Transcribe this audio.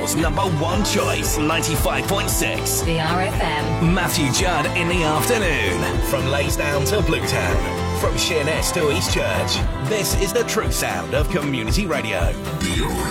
Bristol's #1 choice, 95.6. The RFM. Matthew Judd in the afternoon. From Laysdown to Bluetown. From Sheerness to Eastchurch. This is the true sound of community radio.